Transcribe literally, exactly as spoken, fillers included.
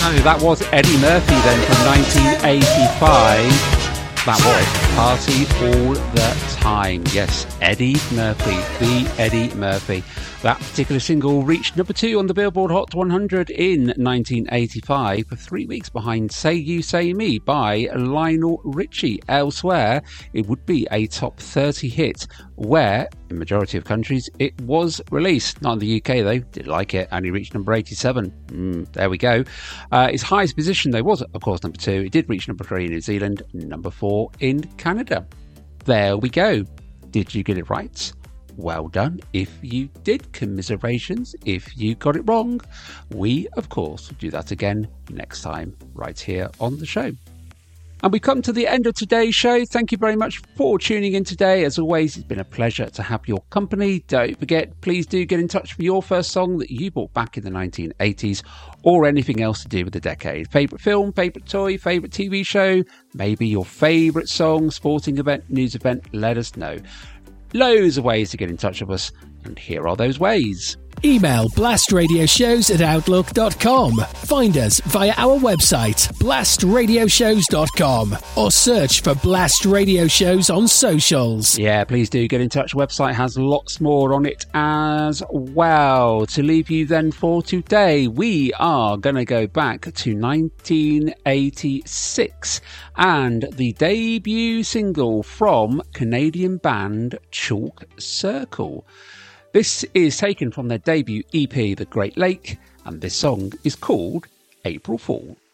That was Eddie Murphy then from nineteen eighty-five. That was Party All the Time. Yes, Eddie Murphy, the Eddie Murphy. That particular single reached number two on the Billboard Hot one hundred in nineteen eighty-five, for three weeks behind Say You, Say Me by Lionel Richie. Elsewhere, it would be a top thirty hit, where, in the majority of countries, it was released. Not in the U K, though. Did like it. Only reached number eighty-seven. Mm, there we go. Uh, its highest position, though, was, of course, number two. It did reach number three in New Zealand, number four in Canada. There we go. Did you get it right? Well done. If you did, commiserations. If you got it wrong, we, of course, do that again next time right here on the show. And we come to the end of today's show. Thank you very much for tuning in today. As always, it's been a pleasure to have your company. Don't forget, please do get in touch for your first song that you bought back in the nineteen eighties, or anything else to do with the decade. Favourite film, favourite toy, favourite T V show, maybe your favourite song, sporting event, news event, let us know. Loads of ways to get in touch with us, and here are those ways. Email blastradioshows at outlook dot com. Find us via our website, blast radio shows dot com, or search for Blast Radio Shows on socials. Yeah, please do get in touch. The website has lots more on it as well. To leave you then for today, we are going to go back to nineteen eighty-six and the debut single from Canadian band Chalk Circle. This is taken from their debut E P, The Great Lake, and this song is called April Fool.